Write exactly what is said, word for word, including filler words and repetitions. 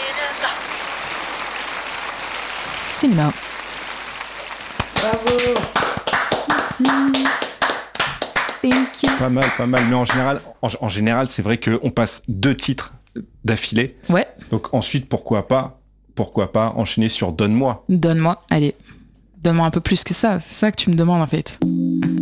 Cinéma. Bravo. Merci. Thank you. Pas mal, pas mal. Mais en général, en, en général, c'est vrai qu'on passe deux titres d'affilée. Ouais. Donc ensuite, pourquoi pas, pourquoi pas enchaîner sur Donne-moi. Donne-moi, allez. Donne-moi un peu plus que ça. C'est ça que tu me demandes en fait.